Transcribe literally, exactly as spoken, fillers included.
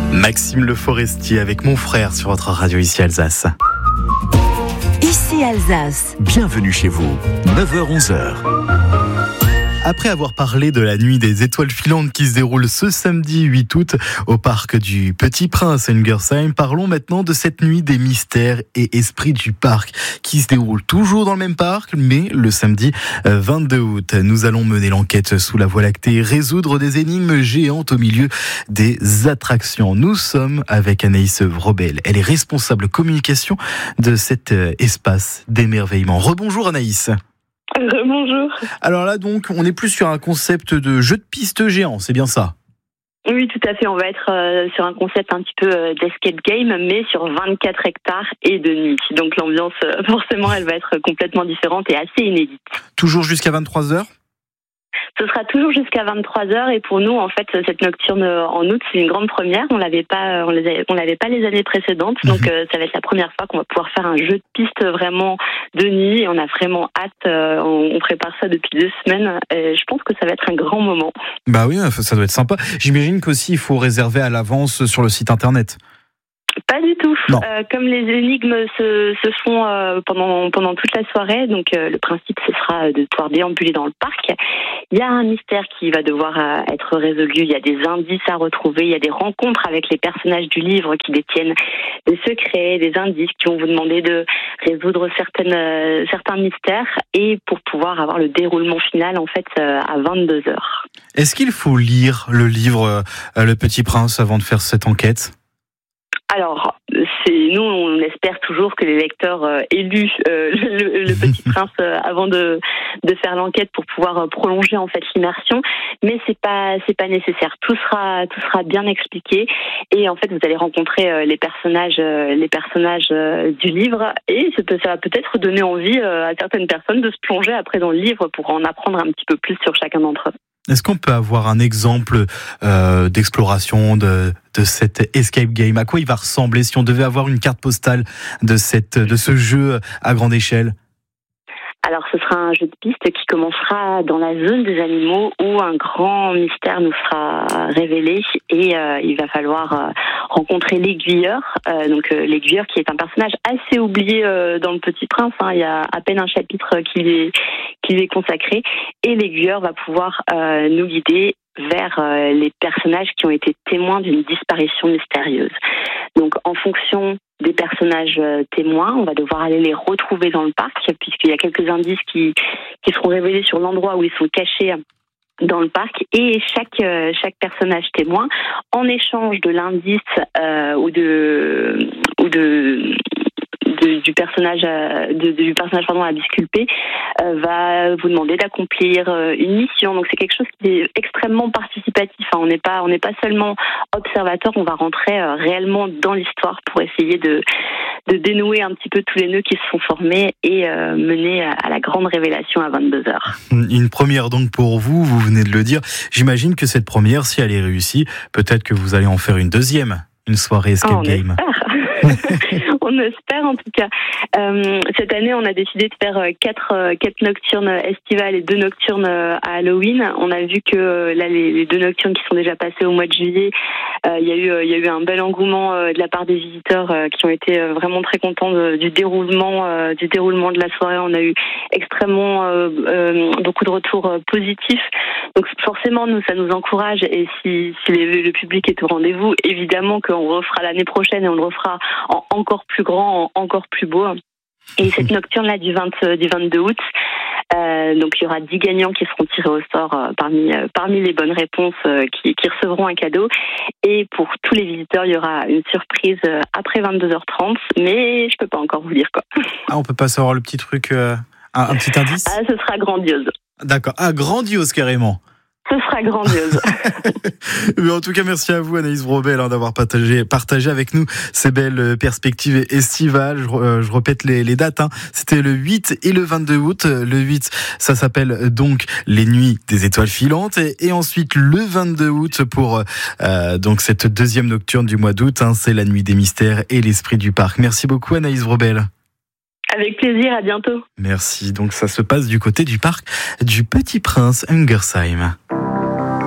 Maxime Le Forestier avec mon frère sur votre radio ici Alsace. Ici Alsace. Bienvenue chez vous, neuf heures onze heures. Après avoir parlé de la nuit des étoiles filantes qui se déroule ce samedi huit août au parc du Petit Prince à Ungersheim, parlons maintenant de cette nuit des mystères et esprits du parc qui se déroule toujours dans le même parc, mais le samedi vingt-deux août. Nous allons mener l'enquête sous la Voie lactée et résoudre des énigmes géantes au milieu des attractions. Nous sommes avec Anaïs Vrobel. Elle est responsable communication de cet espace d'émerveillement. Rebonjour Anaïs. Bonjour. Alors là donc, on est plus sur un concept de jeu de piste géant, c'est bien ça? Oui, tout à fait. On va être euh, sur un concept un petit peu euh, d'escape game, mais sur vingt-quatre hectares et de nuit. Donc l'ambiance, euh, forcément, elle va être complètement différente et assez inédite. Toujours jusqu'à vingt-trois heures? Ce sera toujours jusqu'à vingt-trois heures et pour nous, en fait, cette nocturne en août, c'est une grande première. On l'avait pas, on l'avait, on l'avait pas les années précédentes, donc euh, ça va être la première fois qu'on va pouvoir faire un jeu de piste vraiment de nuit. Et on a vraiment hâte. Euh, on, on prépare ça depuis deux semaines. Et je pense que ça va être un grand moment. Bah oui, ça doit être sympa. J'imagine qu'aussi il faut réserver à l'avance sur le site internet. Pas du tout. Euh, comme les énigmes se, se font euh, pendant pendant toute la soirée, donc euh, le principe ce sera de pouvoir déambuler dans le parc. Il y a un mystère qui va devoir euh, être résolu. Il y a des indices à retrouver. Il y a des rencontres avec les personnages du livre qui détiennent des secrets, des indices qui vont vous demander de résoudre certaines euh, certains mystères et pour pouvoir avoir le déroulement final en fait euh, à vingt-deux heures. Est-ce qu'il faut lire le livre euh, Le Petit Prince avant de faire cette enquête? Alors, c'est nous, on espère toujours que les lecteurs euh, aient lu euh, le, le Petit Prince euh, avant de de faire l'enquête pour pouvoir euh, prolonger en fait l'immersion, mais c'est pas c'est pas nécessaire. Tout sera tout sera bien expliqué et en fait vous allez rencontrer euh, les personnages euh, les personnages euh, du livre et ça, peut, ça va peut-être donner envie euh, à certaines personnes de se plonger après dans le livre pour en apprendre un petit peu plus sur chacun d'entre eux. Est-ce qu'on peut avoir un exemple euh, d'exploration de, de cet escape game? À quoi il va ressembler si on devait avoir une carte postale de, cette, de ce jeu à grande échelle? Alors, ce sera un jeu de piste qui commencera dans la zone des animaux où un grand mystère nous sera révélé et euh, il va falloir euh, rencontrer l'aiguilleur. Euh, donc, euh, l'aiguilleur qui est un personnage assez oublié euh, dans Le Petit Prince. Hein. Il y a à peine un chapitre qui lui est, qui lui est consacré et l'aiguilleur va pouvoir euh, nous guider vers euh, les personnages qui ont été témoins d'une disparition mystérieuse. Donc, en fonction des personnages euh, témoins, on va devoir aller les retrouver dans le parc, puisqu'il y a quelques indices qui, qui seront révélés sur l'endroit où ils sont cachés dans le parc, et chaque euh, chaque personnage témoin, en échange de l'indice euh, ou de ou de De, du personnage de, du personnage pardon à disculper euh, va vous demander d'accomplir euh, une mission. Donc c'est quelque chose qui est extrêmement participatif. Hein. On n'est pas on n'est pas seulement observateur, on va rentrer euh, réellement dans l'histoire pour essayer de de dénouer un petit peu tous les nœuds qui se sont formés et euh, mener à la grande révélation à vingt-deux heures. Une première donc pour vous, vous venez de le dire. J'imagine que cette première, si elle est réussie, peut-être que vous allez en faire une deuxième, une soirée escape oh, game. On espère en tout cas. Euh, cette année, on a décidé de faire quatre, euh, quatre nocturnes estivales et deux nocturnes euh, à Halloween. On a vu que euh, là, les, les deux nocturnes qui sont déjà passées au mois de juillet, il euh, y a eu, il euh, y a eu un bel engouement euh, de la part des visiteurs euh, qui ont été euh, vraiment très contents de, du déroulement, euh, du déroulement de la soirée. On a eu extrêmement euh, euh, beaucoup de retours euh, positifs. Donc forcément, nous, ça nous encourage. Et si, si les, le public est au rendez-vous, évidemment qu'on refera l'année prochaine et on le refera en encore plus grand, en encore plus beau. Et cette nocturne-là du, vingt, du vingt-deux août, euh, donc il y aura dix gagnants qui seront tirés au sort euh, parmi, euh, parmi les bonnes réponses euh, qui, qui recevront un cadeau. Et pour tous les visiteurs, il y aura une surprise euh, après vingt-deux heures trente, mais je peux pas encore vous dire quoi. Ah, on peut pas savoir le petit truc, euh, un, un petit indice? Ah, ce sera grandiose. D'accord, ah, grandiose carrément. Ce sera grandiose. Mais en tout cas, merci à vous, Anaïs Vrobel, hein, d'avoir partagé, partagé avec nous ces belles perspectives estivales. Je, euh, je répète les, les dates. Hein. C'était le huit et le vingt-deux août. Le huit, ça s'appelle donc les Nuits des étoiles filantes. Et, et ensuite, le vingt-deux août, pour euh, donc cette deuxième nocturne du mois d'août, hein, c'est la Nuit des mystères et l'esprit du parc. Merci beaucoup, Anaïs Vrobel. Avec plaisir, à bientôt. Merci. Donc ça se passe du côté du parc du Petit Prince Ungersheim.